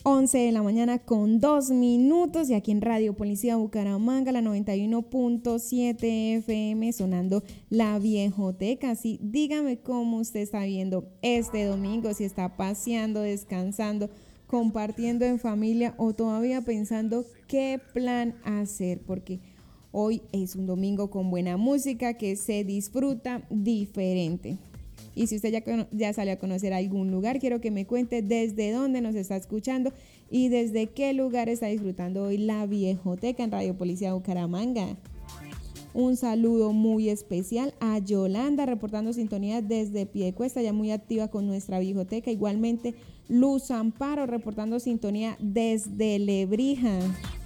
11 de la mañana con 2 minutos y aquí en Radio Policía Bucaramanga, la 91.7 FM, sonando La Viejoteca. Así, dígame cómo usted está viendo este domingo, si está paseando, descansando, compartiendo en familia o todavía pensando qué plan hacer, porque hoy es un domingo con buena música que se disfruta diferente. Y si usted ya salió a conocer algún lugar, quiero que me cuente desde dónde nos está escuchando y desde qué lugar está disfrutando hoy La Viejoteca en Radio Policía Bucaramanga. Un saludo muy especial a Yolanda, reportando sintonía desde Piedecuesta, ya muy activa con nuestra Viejoteca. Igualmente, Luz Amparo, reportando sintonía desde Lebrija.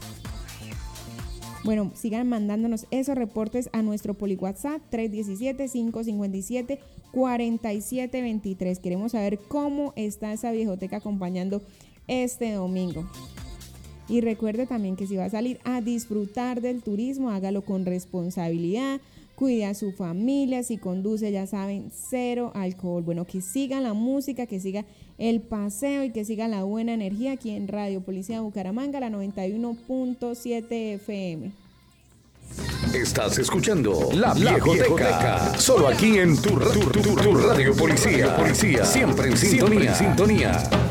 Bueno, sigan mandándonos esos reportes a nuestro PoliWhatsApp 317-557-4723. Queremos saber cómo está esa Viejoteca acompañando este domingo. Y recuerde también que si va a salir a disfrutar del turismo, hágalo con responsabilidad, cuide a su familia, si conduce, ya saben, cero alcohol. Bueno, que siga la música, que siga el paseo y que siga la buena energía aquí en Radio Policía Bucaramanga, la 91.7 FM. Estás escuchando La Viejoteca, solo aquí en tu Radio Policía. Siempre en sintonía.